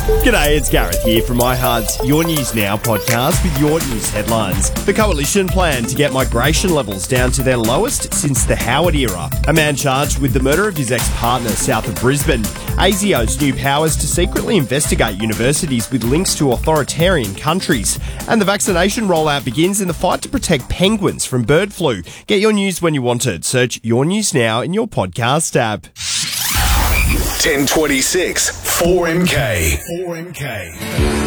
G'day, it's Gareth here from iHeart's Your News Now podcast with your news headlines. The coalition plan to get migration levels down to their lowest since the Howard era. A man charged with the murder of his ex-partner south of Brisbane. ASIO's new powers to secretly investigate universities with links to authoritarian countries. And the vaccination rollout begins in the fight to protect penguins from bird flu. Get your news when you want it. Search Your News Now in your podcast app. 1026 4MK.